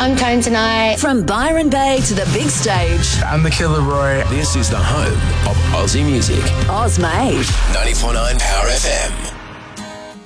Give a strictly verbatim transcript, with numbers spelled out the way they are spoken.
I'm Tone Tonight. From Byron Bay to the big stage. I'm the Killer Roy. This is the home of Aussie music. Oz Made. ninety-four point nine Power F M.